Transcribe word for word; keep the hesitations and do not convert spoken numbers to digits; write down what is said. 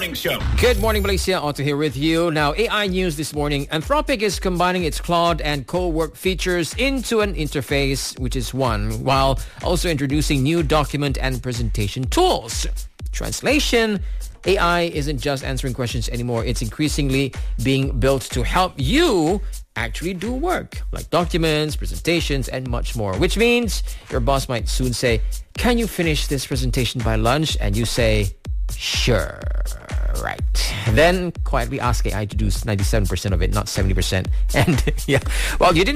Morning Show. Good morning, Malaysia. Otto here with you. Now, A I news this morning. Anthropic is combining its Claude and Co-work features into an interface, which is one, while also introducing new document and presentation tools. Translation: A I isn't just answering questions anymore. It's increasingly being built to help you actually do work, like documents, presentations, and much more. Which means your boss might soon say, "Can you finish this presentation by lunch?" And you say, "Sure." Right. Then quietly ask A I to do ninety-seven percent of it, not seventy percent. And yeah, well, you didn't